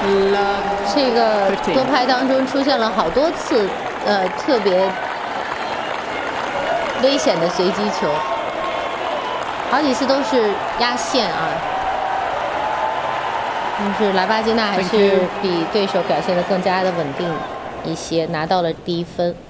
这个多拍当中出现了好多次，特别危险的随机球，好几次都是压线啊。但是莱巴金娜还是比对手表现得更加的稳定一些，拿到了第1分。